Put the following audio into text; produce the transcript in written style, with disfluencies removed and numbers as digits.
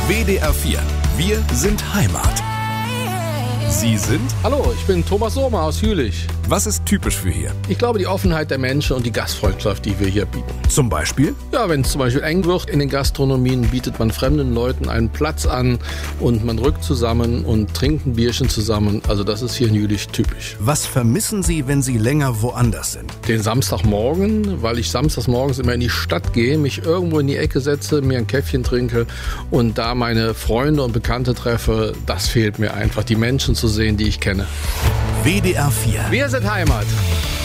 WDR 4. Wir sind Heimat. Sie sind? Hallo, ich bin Thomas Sohmer aus Jülich. Was ist typisch für hier? Ich glaube, die Offenheit der Menschen und die Gastfreundschaft, die wir hier bieten. Zum Beispiel? Ja, wenn es zum Beispiel eng wird in den Gastronomien, bietet man fremden Leuten einen Platz an und man rückt zusammen und trinkt ein Bierchen zusammen. Also das ist hier in Jülich typisch. Was vermissen Sie, wenn Sie länger woanders sind? Den Samstagmorgen, weil ich samstags morgens immer in die Stadt gehe, mich irgendwo in die Ecke setze, mir ein Käffchen trinke und da meine Freunde und Bekannte treffe, das fehlt mir einfach. Die Menschen zu sehen, die ich kenne. WDR 4. Wir sind Heimat.